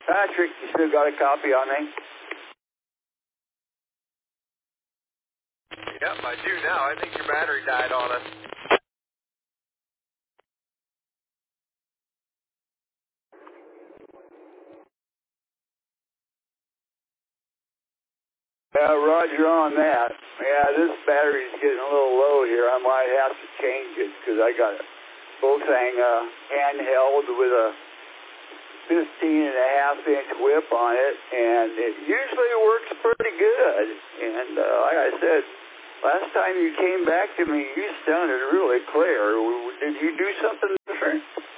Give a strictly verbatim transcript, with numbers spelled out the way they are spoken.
Patrick, you still got a copy on me? Yep, I do now. I think your battery died on us. Yeah, roger on that. Yeah, this battery's getting a little low here. I might have to change it because I got a Bofang uh, handheld with a fifteen and a half inch whip on it, and it usually works pretty good. And uh, like I said, last time you came back to me, you sounded really clear. Did you do something different?